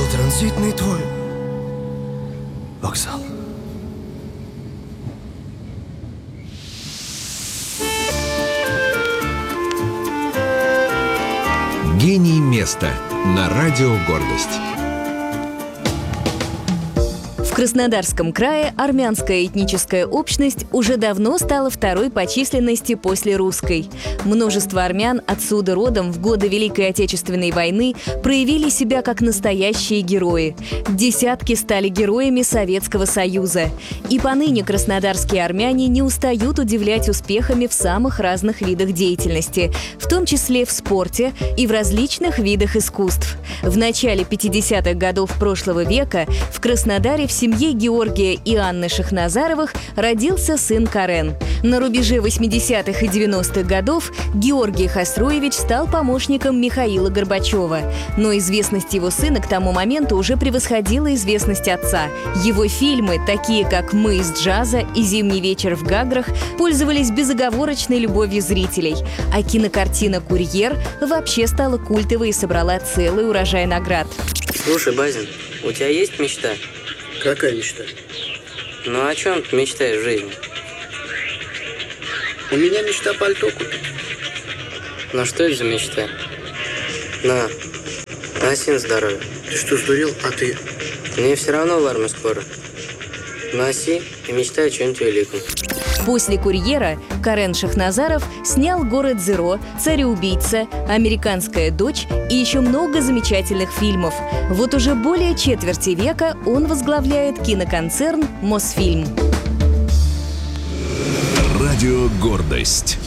был транзитный твой вокзал. Гений места на радио «Гордость». В Краснодарском крае армянская этническая общность уже давно стала второй по численности после русской. Множество армян отсюда родом в годы Великой Отечественной войны проявили себя как настоящие герои. Десятки стали героями Советского Союза. И поныне краснодарские армяне не устают удивлять успехами в самых разных видах деятельности, в том числе в спорте и в различных видах искусств. В начале 50-х годов прошлого века в Краснодаре в семье Георгия и Анны Шахназаровых родился сын Карен. На рубеже 80-х и 90-х годов Георгий Хасроевич стал помощником Михаила Горбачева. Но известность его сына к тому моменту уже превосходила известность отца. Его фильмы, такие как «Мы из джаза» и «Зимний вечер в Гаграх», пользовались безоговорочной любовью зрителей. А кинокартина «Курьер» вообще стала культовой и собрала целый урожай наград. Слушай, Базин, у тебя есть мечта? Какая мечта? Ну о чем ты мечтаешь в жизни? У меня мечта пальто купить. Ну что это за мечта? На, носи на здоровье. Ты что, сдурел? А ты? Мне все равно в армию скоро. Носи и мечтай о чем-нибудь великом. После «Курьера» Карен Шахназаров снял «Город Зеро», «Цареубийца», «Американская дочь» и еще много замечательных фильмов. Вот уже более четверти века он возглавляет киноконцерн «Мосфильм». Радио «Гордость».